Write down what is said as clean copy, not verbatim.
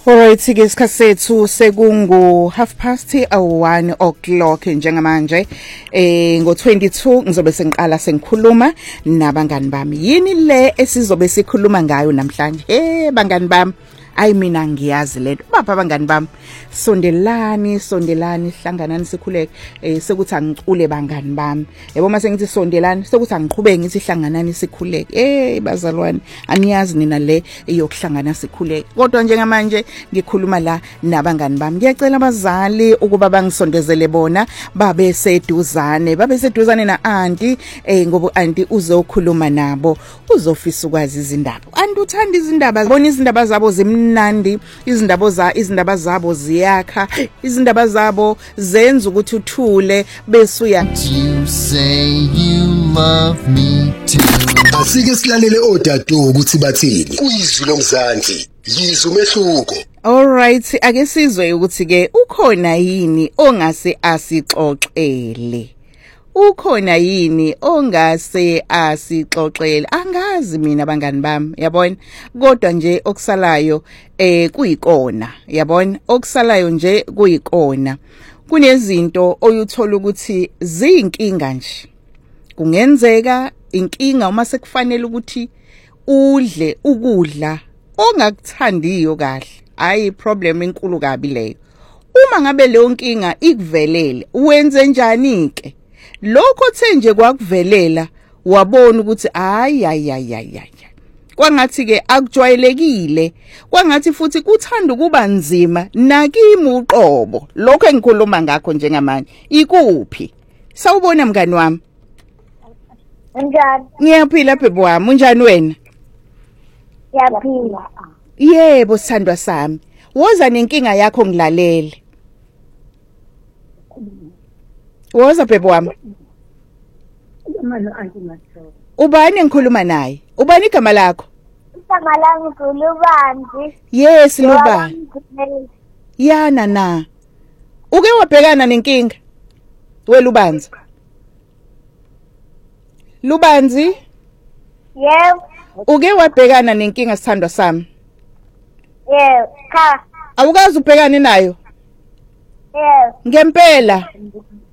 Alright, ke isikhathi sethu sekungu 1:30 njengamanje. Ngo-22 ngizobe sengiqala sengikhuluma nabangani bami. Yini le esizobe sikhuluma ngayo namhlanje? Bangani bami, ayi mina ngiyazi lento. Bapha abangani bami, sondelani hlanganani sikhuleke. Sekuthi angicule bangani bami. Yabo mase ngithi sondelani, sekuthi angiqhubeke ngithi hlanganani sikhuleke. Bazalwane, aniyazi nina le yokuhlangana sikhuleke. Kodwa njengamanje ngikhuluma la nabangani bami. Ngiyacela abazali ukuba bangisondezele bona babe seduzane na auntie ngoba auntie uzokhuluma nabo, uzofisa ukwazi izindaba. Auntie uthanda izindaba, bona izindaba zabo zimnandi, izindaba zabo ziyakha, izindaba zabo zenza ukuthi uthule bese uya. You say you love me too. Asike silalele odado ukuthi bathini. Kuyizwi lomzansi, yizwe umehluko. Alright, ake sizwe ukuthi ke ukhona yini ongase asixoxele. Ukhona yini ongase asixoxele? Angazi mina bangani bami, yabona? Kodwa nje okusalayo kuyikona, yabona? Okusalayo nje kuyikona. Kunezinto oyuthola ukuthi ziyinkinga nje. Kungenzeka inkinga uma sekufanele ukuthi udle ukudla ongakuthandiyo kahle. Hayi problem enkulu kabi leyo. Uma ngabe leyo nkinga ikuvelele, wenze njani ke? Lokho thenje kwakuvelela wabona ukuthi hayi kwangathi ke akujwayelekile, kwangathi futhi kuthanda kuba nzima nakimi uqobo. Lokho engikhuluma ngakho njengamanje ikuphi? Sawubona mngani wami. Unjani? Ngiyaphila bhebo wami, unjani wena? Ngiyaphila. Yebo sithandwa sami. Woza nenkinga yakho ngilalele. Woza bhebo wami. Ubani engikhuluma naye? Ubani igama lakho? Igama lami nguLubanzi. Yes, Lubanzi. Yana na. Uke wabhekana nenkinga? Welubanzi. Lubanzi? Yebo. Uke wabhekana nenkinga sithandwa sami? Yebo. Cha. Awukazi ubhekane nayo? Yebo. Ngempela.